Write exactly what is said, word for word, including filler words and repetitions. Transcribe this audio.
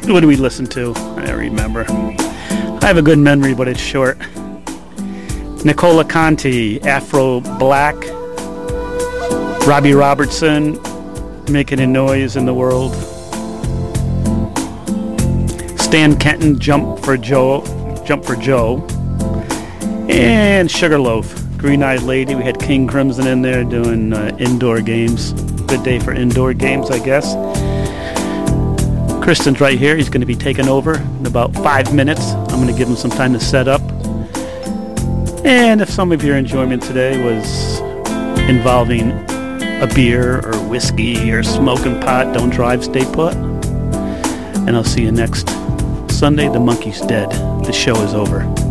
What do we listen to? I don't remember. I have a good memory, but it's short. Nicola Conti, Afro Black. Robbie Robertson, Making a Noise in the World. Stan Kenton, Jump for Joe. Jump for Joe. And Sugarloaf, Green Eyed Lady. We had King Crimson in there doing uh, indoor games. Good day for indoor games, I guess. Kristen's right here. He's going to be taking over in about five minutes. I'm going to give him some time to set up. And if some of your enjoyment today was involving a beer or whiskey or smoking pot, don't drive, stay put. And I'll see you next Sunday. The monkey's dead. The show is over.